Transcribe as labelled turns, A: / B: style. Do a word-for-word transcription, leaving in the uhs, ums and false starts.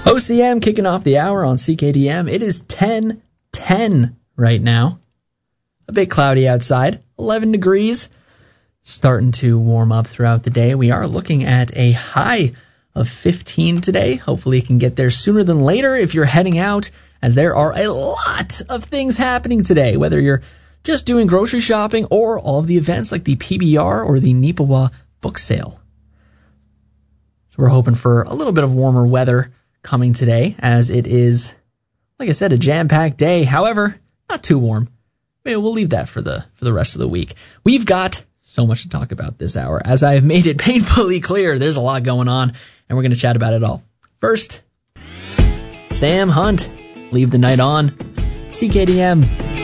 A: O C M kicking off the hour on C K D M. It is ten ten right now. A bit cloudy outside, eleven degrees. Starting to warm up throughout the day. We are looking at a high of fifteen today. Hopefully it can get there sooner than later if you're heading out, as there are a lot of things happening today, whether you're just doing grocery shopping or all of the events like the P B R or the Neepawa book sale. So we're hoping for a little bit of warmer weather coming today, as it is, like I said, a jam-packed day. However, not too warm. Maybe we'll leave that for the for the rest of the week. We've got so much to talk about this hour. As I have made it painfully clear, there's a lot going on, and we're going to chat about it all. First, Sam Hunt, Leave the Night On, C K D M.